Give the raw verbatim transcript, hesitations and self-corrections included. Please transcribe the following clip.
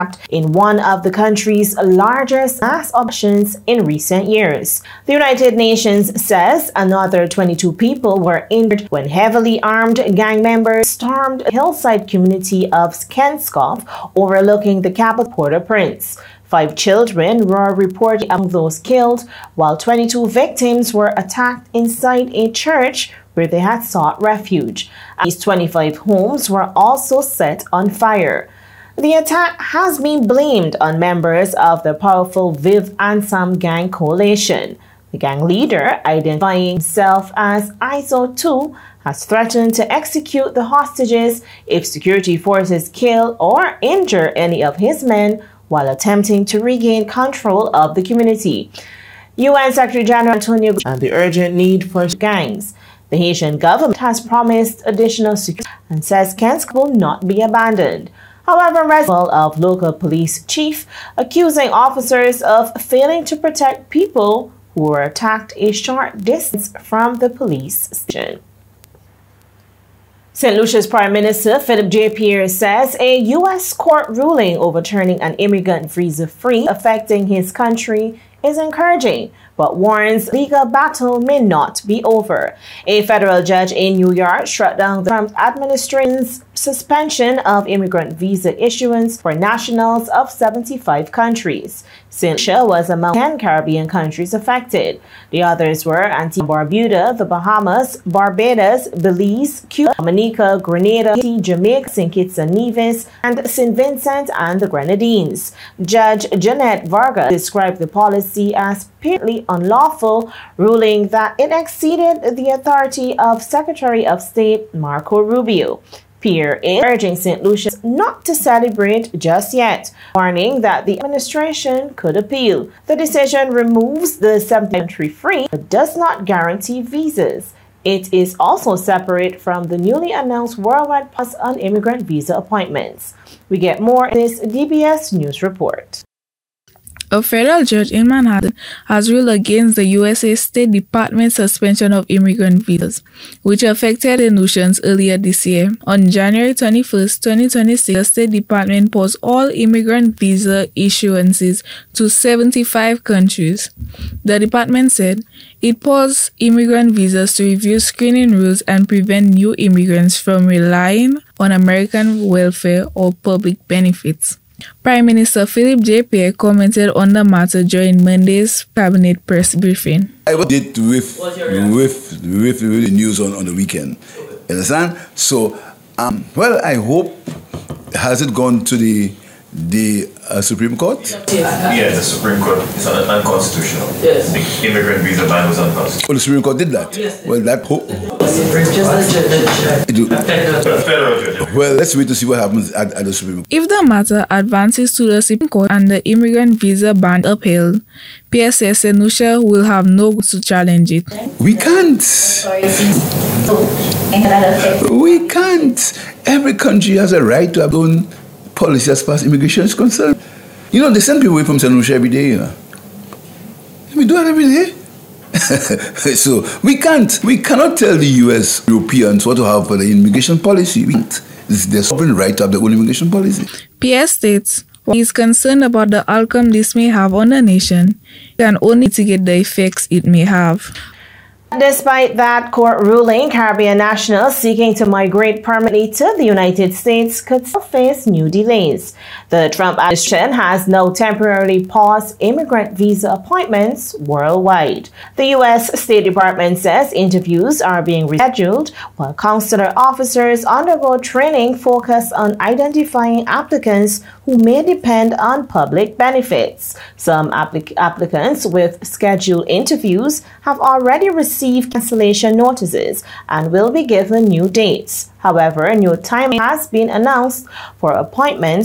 in one of the country's largest mass operations in recent years. The United Nations says another twenty-two people were injured when heavily armed gang members stormed the hillside community of Kenskoff, overlooking the capital Port-au-Prince. Five children were reported among those killed, while twenty-two victims were attacked inside a church where they had sought refuge. At least twenty-five homes were also set on fire. The attack has been blamed on members of the powerful Viv Ansam gang coalition. The gang leader, identifying himself as I S O two, has threatened to execute the hostages if security forces kill or injure any of his men while attempting to regain control of the community. U N Secretary General Antonio Guterres and the urgent need for gangs. The Haitian government has promised additional security and says Kenskoff will not be abandoned. However, residents of local police chief accusing officers of failing to protect people who were attacked a short distance from the police station. Saint Lucia's Prime Minister Philip J. Pierre says a U S court ruling overturning an immigrant visa-free affecting his country is encouraging, but warns legal battle may not be over. A federal judge in New York struck down the Trump administration's suspension of immigrant visa issuance for nationals of seventy-five countries. Saint Lucia was among ten Caribbean countries affected. The others were Antigua, Barbuda, the Bahamas, Barbados, Belize, Cuba, Dominica, Grenada, Haiti, Jamaica, Saint Kitts and Nevis, and Saint Vincent and the Grenadines. Judge Jeanette Vargas described the policy as apparently unlawful, ruling that it exceeded the authority of Secretary of State Marco Rubio. Pierre is urging Saint Lucia not to celebrate just yet, warning that the administration could appeal. The decision removes the seventy-country free but does not guarantee visas. It is also separate from the newly announced worldwide pause on immigrant visa appointments. We get more in this D B S News report. A federal judge in Manhattan has ruled against the U S A State Department's suspension of immigrant visas, which affected Saint Lucians earlier this year. On January twenty-first, twenty twenty-six, the State Department paused all immigrant visa issuances to seventy-five countries. The department said it paused immigrant visas to review screening rules and prevent new immigrants from relying on American welfare or public benefits. Prime Minister Philip J. Pierre commented on the matter during Monday's cabinet press briefing. I did with with with the news on, on the weekend. You understand? So, um, well, I hope has it gone to the the uh, Supreme Court? Yes. Yeah, the Supreme Court is un unconstitutional. Yes. The immigrant visa ban was unconstitutional. Oh, the Supreme Court did that? Yes. Well, that hope. Well, let's wait to see what happens at, at the Supreme Court. If the matter advances to the Supreme Court and the immigrant visa ban upheld, Pierre says Saint Lucia will have no good to challenge it. We can't. We can't. Every country has a right to have their own policy as far as immigration is concerned. You know, they send people away from Saint Lucia every day. You know? We do that every day. So we can't. We cannot tell the U S Europeans what to have for the immigration policy. We can't. It's their sovereign right to have their own immigration policy. Pierre states he is concerned about the outcome this may have on the nation. He can only mitigate the effects it may have. Despite that court ruling, Caribbean nationals seeking to migrate permanently to the United States could still face new delays. The Trump administration has now temporarily paused immigrant visa appointments worldwide. The U S State Department says interviews are being rescheduled while consular officers undergo training focused on identifying applicants who may depend on public benefits. Some applic applicants with scheduled interviews have already received cancellation notices and will be given new dates. However, new timing has been announced for appointments